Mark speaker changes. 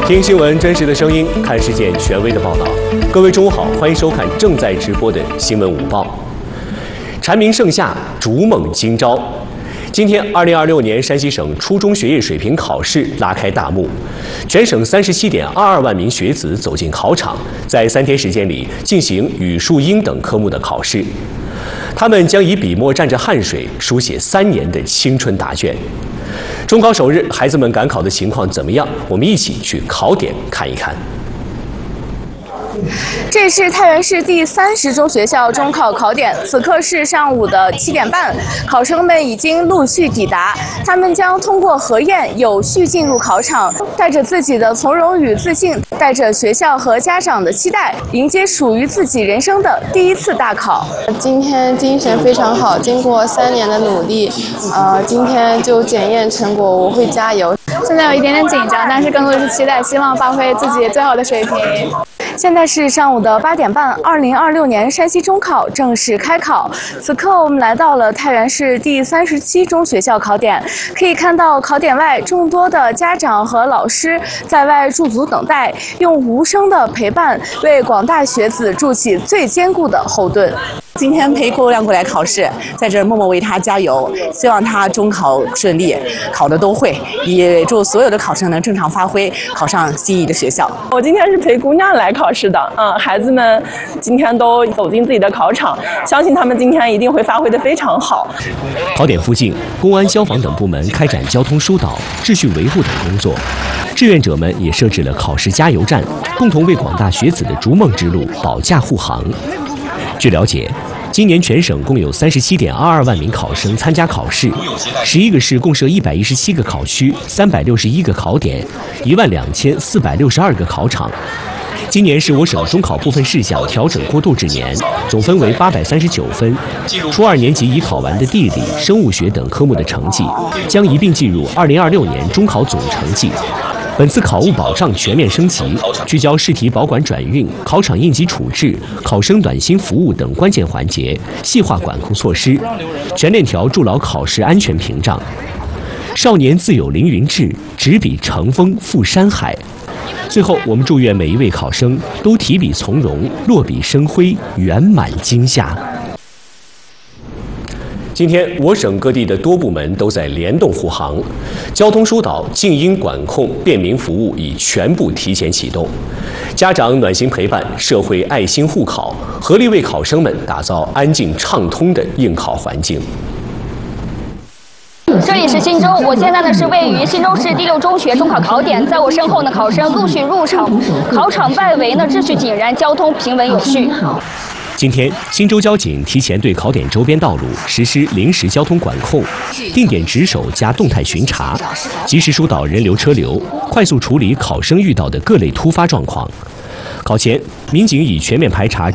Speaker 1: 听新闻真实的声音，看事件权威的报道。各位中午好，欢迎收看正在直播的新闻午报。蝉鸣盛夏，逐梦今朝。今天，2026年山西省初中学业水平考试拉开大幕，全省37.22万名学子走进考场，在3天时间里进行语数英等科目的考试。他们将以笔墨蘸着汗水，书写3年的青春答卷。中考首日，孩子们赶考的情况怎么样？我们一起去考点看一看。
Speaker 2: 这是太原市第30中学校中考考点，此刻是上午的7点半，考生们已经陆续抵达，他们将通过核验有序进入考场，带着自己的从容与自信，带着学校和家长的期待，迎接属于自己人生的第一次大考。
Speaker 3: 今天精神非常好，经过3年的努力，今天就检验成果，我会加油。
Speaker 4: 现在有一点点紧张，但是更多的是期待，希望发挥自己最好的水平。
Speaker 2: 现在是上午的8点半，2026年山西中考正式开考。此刻我们来到了太原市第37中学校考点，可以看到考点外众多的家长和老师在外驻足等待，用无声的陪伴为广大学子筑起最坚固的后盾。
Speaker 5: 今天陪郭亮过来考试，在这儿默默为他加油，希望他中考顺利，考得都会，也祝所有的考生能正常发挥，考上心仪的学校。
Speaker 6: 我今天是陪姑娘来考试的，孩子们今天都走进自己的考场，相信他们今天一定会发挥得非常好。
Speaker 1: 考点附近，公安、消防等部门开展交通疏导、秩序维护等工作，志愿者们也设置了考试加油站，共同为广大学子的逐梦之路保驾护航。据了解，今年全省共有37.22万名考生参加考试，11个市共设117个考区，361个考点，12462个考场。今年是我省中考部分事项调整过渡之年，总分为839分。初2年级已考完的地理、生物学等科目的成绩，将一并计入2026年中考总成绩。本次考务保障全面升级，聚焦试题保管转运、考场应急处置、考生暖心服务等关键环节，细化管控措施，全链条筑牢考试安全屏障。少年自有凌云志，执笔乘风赴山海。最后，我们祝愿每一位考生都提笔从容，落笔生辉，圆满惊夏。今天，我省各地的多部门都在联动护航，交通疏导、静音管控、便民服务已全部提前启动。家长暖心陪伴，社会爱心护考，合力为考生们打造安静畅通的应考环境。
Speaker 7: 这里是忻州，我现在呢是位于忻州市第6中学中考考点，在我身后呢，考生陆续入场，考场外围呢秩序井然，交通平稳有序。
Speaker 1: 今天，忻州交警提前对考点周边道路实施临时交通管控，定点值守加动态巡查，及时疏导人流车流，快速处理考生遇到的各类突发状况。考前，民警已全面排查